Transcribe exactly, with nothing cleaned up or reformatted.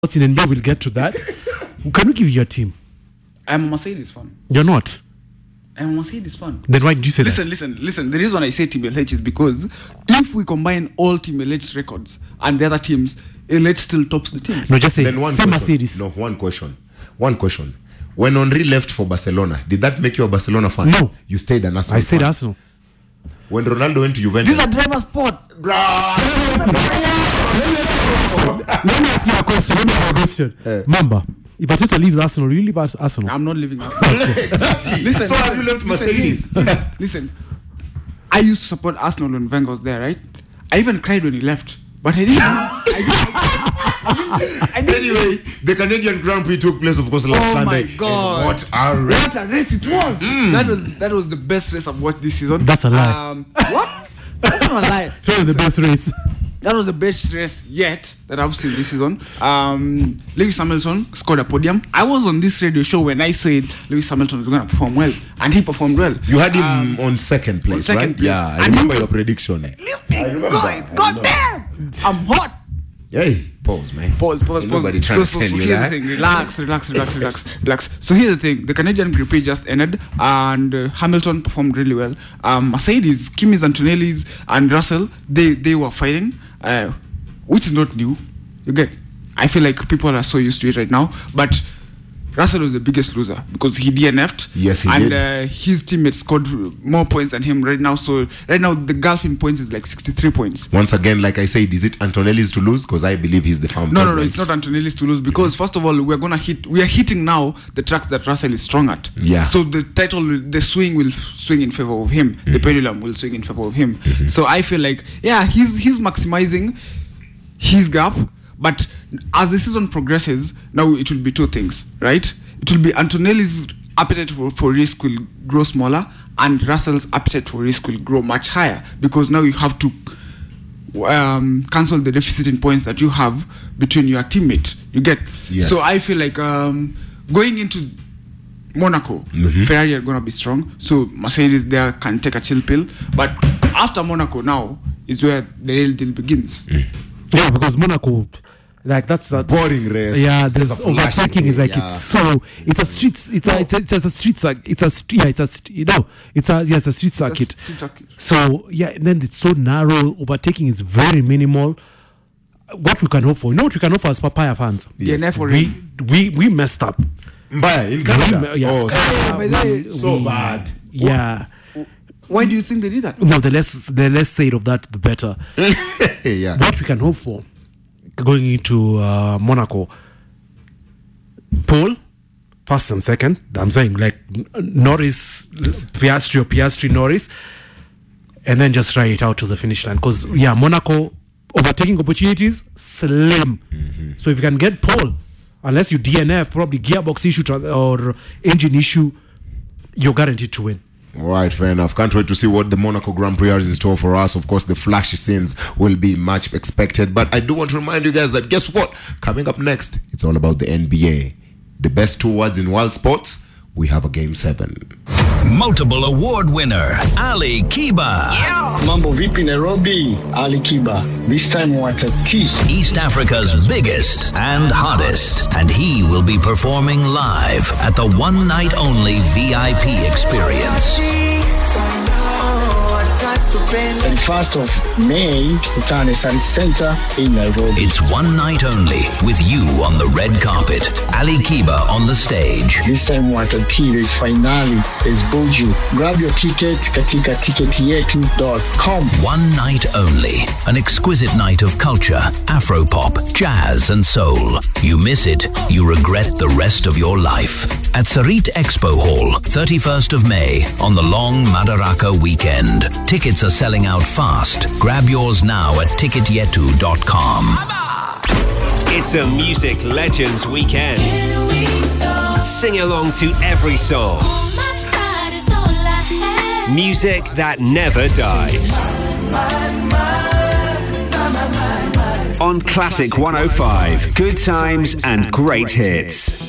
and then we'll get to that. Can you give your team? I'm a Mercedes fan. You're not? I'm a Mercedes fan. Then why did you say listen, that? Listen, listen, listen. The reason I say Team L H is because if we combine all Team L H records and the other teams, L H still tops the team. No, just say then one say question. Mercedes. No, one question. One question. When Henry left for Barcelona, did that make you a Barcelona fan? No. You stayed an Arsenal I said fan. Arsenal. When Ronaldo went to Juventus. This is a driver sport. Let me ask you a question. Let me ask you a question. Uh, Mamba, if Arteta leaves Arsenal, will you leave Ars- Arsenal? I'm not leaving Arsenal. Exactly. Listen, so have you left Mercedes? Listen, listen, listen. I used to support Arsenal when Wenger was there, right? I even cried when he left, but I didn't. I didn't, I didn't, Anyway, the Canadian Grand Prix took place, of course, last oh Sunday. my God! What a race! What a race it was! Mm. That was that was the best race I've watched this season. That's a lie. Um, what? That's not a lie. Probably the best race. That was the best race yet that I've seen this season. Um, Lewis Hamilton scored a podium. I was on this radio show when I said Lewis Hamilton was going to perform well, and he performed well. You had him um, on second place, on second right? place. Yeah, I And remember he- your prediction. Listen, God, God damn! I'm hot. Hey, pause, man. Pause, pause, Ain't pause. nobody trying So, to so, tell so you here's that. the thing. Relax, relax, relax, relax, relax. So here's the thing. The Canadian Grand Prix just ended, and uh, Hamilton performed really well. Um, Mercedes, Kimi's, Antonelli's, and Russell, they they were fighting, uh, which is not new. You get? I feel like people are so used to it right now, but Russell was the biggest loser because he D N F'd. Yes, he and, did. And uh, his teammates scored more points than him right now. So right now the gulf in points is like sixty-three points. Once again, like I said, is it Antonelli's to lose? Because I believe he's the farm. No, no, no, it's not Antonelli's to lose because first of all, we're gonna hit. We are hitting now the tracks that Russell is strong at. Yeah. So the title, will- the swing will swing in favor of him. The pendulum will swing in favor of him. So I feel like, yeah, he's he's maximizing his gap, but as the season progresses, now it will be two things, right? It will be Antonelli's appetite for, for risk will grow smaller, and Russell's appetite for risk will grow much higher because now you have to um, cancel the deficit in points that you have between your teammate. You get? Yes. So I feel like um, going into Monaco, Mhm. Ferrari are gonna be strong. So Mercedes there can take a chill pill. But after Monaco now is where the real deal begins. Yeah, because Monaco, like that's that Boring race. Yeah, It's there's just a flashing overtaking is thing, like yeah. it's so it's a street it's a it's a, it's a street circuit it's a st- yeah it's a st- you know it's a yeah, it's a street circuit. Street circuit. So yeah, and then it's so narrow. Overtaking is very minimal. What we can hope for, you know what we can hope for as Papaya fans. Yes. D N F We already. we we messed up. Mbaya, in Canada. We- yeah. Oh, so, Yeah, by the way, so we- bad. Yeah. Why do you think they did that? No, the less the less said of that, the better. yeah. What we can hope for going into uh, Monaco, pole, first and second. I'm saying like N- Norris, Piastri or Piastri Norris, and then just ride it out to the finish line. Because yeah, Monaco overtaking opportunities slim. Mm-hmm. So if you can get pole, unless you D N F, probably gearbox issue tra- or engine issue, you're guaranteed to win. All right, fair enough. Can't wait to see what the Monaco Grand Prix has in store for us. Of course, the flashy scenes will be much expected. But I do want to remind you guys that guess what? Coming up next, it's all about the N B A. The best two words in world sports, we have a game seven. Multiple award winner Ali Kiba. Mambo vipi Nairobi, Ali Kiba. This time what a T. East Africa's biggest and hottest, and he will be performing live at the one night only V I P experience. thirty-first of May, Utane Sun Center in Nairobi. It's one night only with you on the red carpet, Ali Kiba on the stage. This time what a T, there's finale, there's Boju. Grab your ticket katika ticket yetu dot com. One night only, an exquisite night of culture, Afropop, jazz and soul. You miss it, you regret the rest of your life. At Sarit Expo Hall, thirty-first of May, on the long Madaraka weekend. Tickets are selling out fast. Grab yours now at ticket yetu dot com. It's a Music Legends weekend. Sing along to every song. Music that never dies. On Classic one oh five, good times and great hits.